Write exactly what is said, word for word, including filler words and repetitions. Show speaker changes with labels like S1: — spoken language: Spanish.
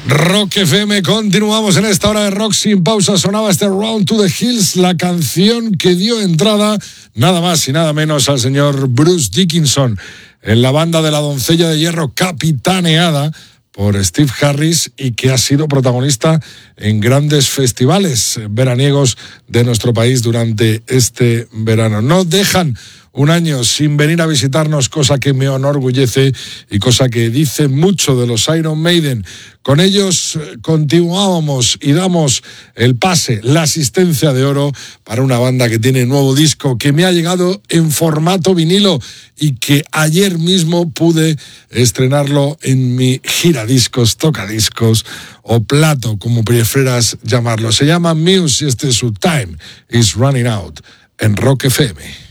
S1: Rock F M, continuamos en esta hora de rock sin pausa. Sonaba este Round to the Hills, la canción que dio entrada nada más y nada menos al señor Bruce Dickinson en la banda de La Doncella de Hierro, capitaneada por Steve Harris, y que ha sido protagonista en grandes festivales veraniegos de nuestro país durante este verano. No dejan un año sin venir a visitarnos, cosa que me enorgullece y cosa que dice mucho de los Iron Maiden. Con ellos continuábamos y damos el pase, la asistencia de oro para una banda que tiene nuevo disco, que me ha llegado en formato vinilo y que ayer mismo pude estrenarlo en mi giradiscos, tocadiscos o plato, como prefieras llamarlo. Se llama Muse y este es su Time is Running Out en Rock F M.